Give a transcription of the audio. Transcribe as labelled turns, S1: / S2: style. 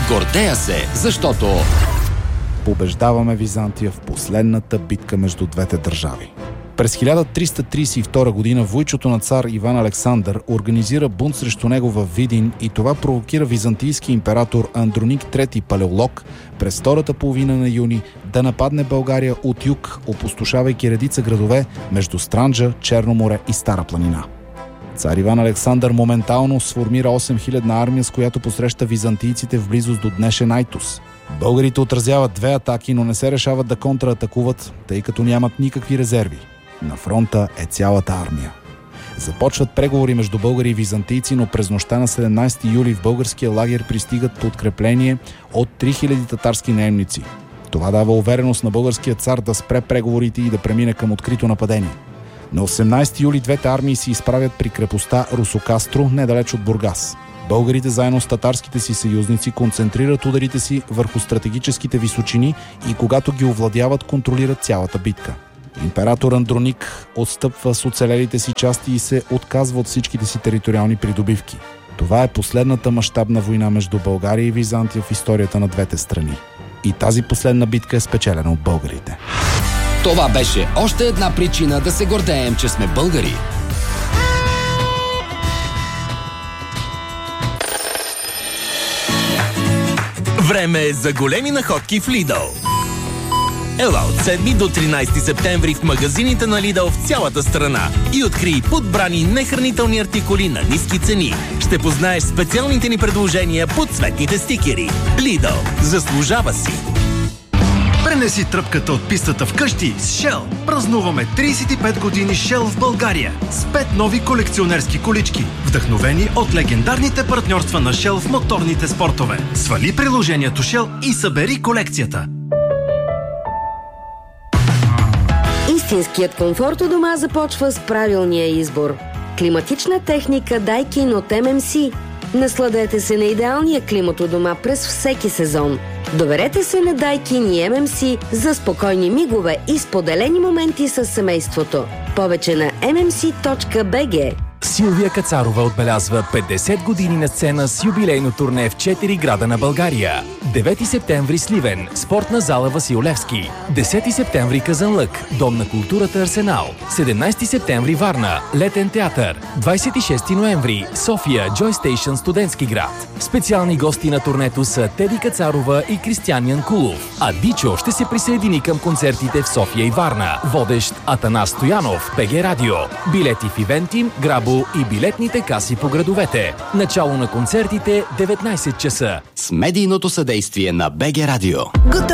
S1: Гордея се, защото
S2: побеждаваме Византия в последната битка между двете държави. През 1332 година войчото на цар Иван Александър организира бунт срещу него във Видин и това провокира византийски император Андроник III Палеолог през втората половина на юни да нападне България от юг, опустошавайки редица градове между Странджа, Черно море и Стара планина. Цар Иван Александър моментално сформира 8000 армия, с която посреща византийците в близост до днешен Айтос. Българите отразяват две атаки, но не се решават да контратакуват, тъй като нямат никакви резерви. На фронта е цялата армия. Започват преговори между българи и византийци, но през нощта на 17 юли в българския лагер пристигат подкрепление от 3000 татарски наемници. Това дава увереност на българския цар да спре преговорите и да премине към открито нападение. На 18 юли двете армии се изправят при крепостта Русокастро, недалеч от Бургас. Българите заедно с татарските си съюзници концентрират ударите си върху стратегическите височини и когато ги овладяват, контролират цялата битка. Император Андроник отстъпва с оцелелите си части и се отказва от всичките си териториални придобивки. Това е последната мащабна война между България и Византия в историята на двете страни. И тази последна битка е спечелена от българите.
S1: това беше още една причина да се гордеем, че сме българи.
S3: Време е за големи находки в Lidl. Ела от 7 до 13 септември в магазините на Lidl в цялата страна и открий подбрани нехранителни артикули на ниски цени. Ще познаеш специалните ни предложения под цветните стикери. Lidl. Заслужава си!
S4: Пренеси тръпката от пистата вкъщи с Shell. Празнуваме 35 години Shell в България с 5 нови колекционерски колички, вдъхновени от легендарните партньорства на Shell в моторните спортове. Свали приложението Shell и събери колекцията.
S5: Истинският комфорт у дома започва с правилния избор. Климатична техника Daikin от MMC. Насладете се на идеалния климат у дома през всеки сезон. Доверете се на Daikin и MMC за спокойни мигове и споделени моменти с семейството. Повече на mmc.bg.
S6: Силвия Кацарова отбелязва 50 години на сцена с юбилейно турне в 4 града на България. 9 септември Сливен, спортна зала Васил Левски. 10 септември Казанлък, Дом на културата Арсенал. 17 септември Варна, Летен театър. 26 ноември София, Joy Station, студентски град. Специални гости на турнето са Теди Кацарова и Кристиан Янкулов. А Дичо ще се присъедини към концертите в София и Варна. Водещ Атанас Стоянов, ПГ Радио. Билети в Ивентим, Грабо и билетните каси по градовете. Начало на концертите 19 часа.
S1: С медийното съдействие на БГ Радио.